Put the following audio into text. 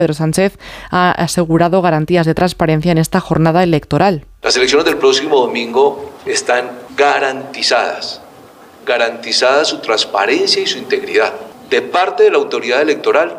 Pedro Sánchez ha asegurado garantías de transparencia en esta jornada electoral. Las elecciones del próximo domingo están garantizadas su transparencia y su integridad. De parte de la autoridad electoral